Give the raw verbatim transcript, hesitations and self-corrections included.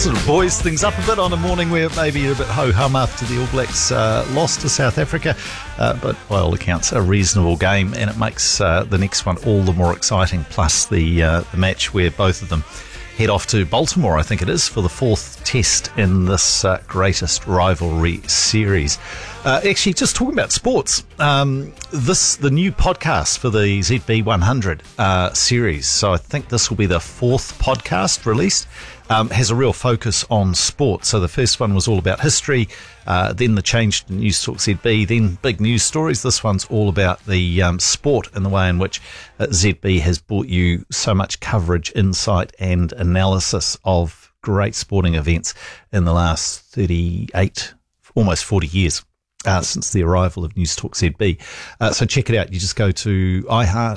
sort of buoys things up a bit on a morning where maybe you're a bit ho-hum after the All Blacks uh, lost to South Africa, uh, but by all accounts a reasonable game, and it makes uh, the next one all the more exciting, plus the, uh, the match where both of them head off to Baltimore, I think it is, for the fourth test in this uh, greatest rivalry series. Uh, actually, just talking about sports, um, this the new podcast for the Z B one hundred uh, series, so I think this will be the fourth podcast released, um, has a real focus on sport. So the first one was all about history, uh, then the change to News Talk Z B, then big news stories. This one's all about the um, sport and the way in which uh, Z B has brought you so much coverage, insight and analysis of great sporting events in the last thirty-eight, almost forty years. Uh, since the arrival of News Talk Z B. Uh, so check it out. You just go to iHeart